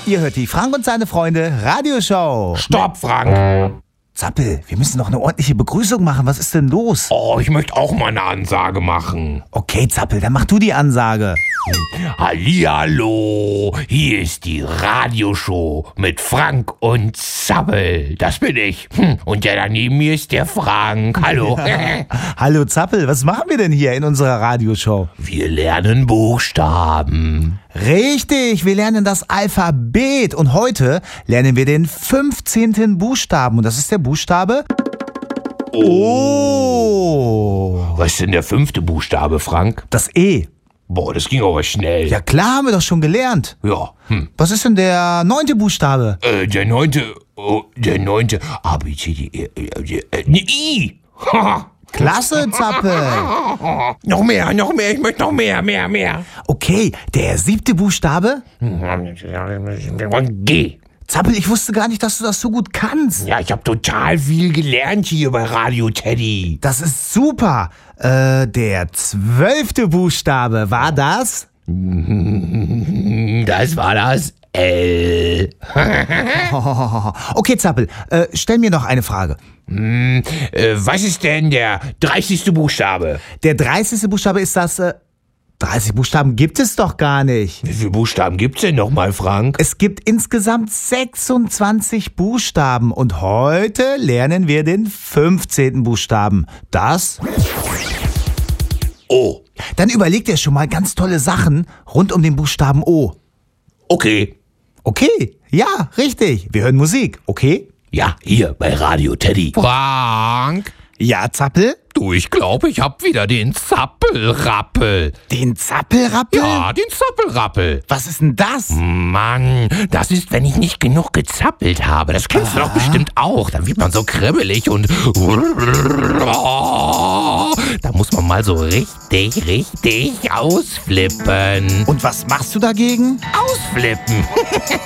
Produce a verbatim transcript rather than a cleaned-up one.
Ihr hört die Frank und seine Freunde Radioshow. Stopp, Frank! Zappel, wir müssen noch eine ordentliche Begrüßung machen. Was ist denn los? Oh, ich möchte auch mal eine Ansage machen. Okay, Zappel, dann mach du die Ansage. Hallihallo, hier ist die Radioshow mit Frank und Zappel. Das bin ich. Und der da neben mir ist der Frank. Hallo. Hallo Zappel, was machen wir denn hier in unserer Radioshow? Wir lernen Buchstaben. Richtig, wir lernen das Alphabet und heute lernen wir den fünfzehnten Buchstaben und das ist der Buchstabe O. Was ist denn der fünfte Buchstabe, Frank? Das E. Boah, das ging aber schnell. Ja klar, haben wir doch schon gelernt. Ja. Hm. Was ist denn der neunte Buchstabe? Äh, der neunte, oh, der neunte, A, B, C, D, E, äh, äh, ne I. Klasse, Zappel. Noch mehr, noch mehr, ich möchte noch mehr, mehr, mehr. Okay, der siebte Buchstabe? G. Zappel, ich wusste gar nicht, dass du das so gut kannst. Ja, ich habe total viel gelernt hier bei Radio Teddy. Das ist super. Äh, der zwölfte Buchstabe, war das? Das war das L. Okay, Zappel, äh, stell mir noch eine Frage. Hm, äh, was ist denn der dreißigste Buchstabe? Der dreißigste Buchstabe ist das, äh, dreißig Buchstaben gibt es doch gar nicht. Wie viele Buchstaben gibt's denn nochmal, Frank? Es gibt insgesamt sechsundzwanzig Buchstaben und heute lernen wir den fünfzehnten Buchstaben. Das O. Dann überleg dir schon mal ganz tolle Sachen rund um den Buchstaben O. Okay. Okay, ja, richtig. Wir hören Musik, okay? Ja, hier bei Radio Teddy. Frank? Ja, Zappel? Du, ich glaube, ich hab wieder den Zappelrappel. Den Zappelrappel? Ja, den Zappelrappel. Was ist denn das? Mann, das ist, wenn ich nicht genug gezappelt habe. Das kennst du doch bestimmt auch. Dann wird man so kribbelig und da muss man mal so richtig, richtig ausflippen. Und was machst du dagegen? Ausflippen.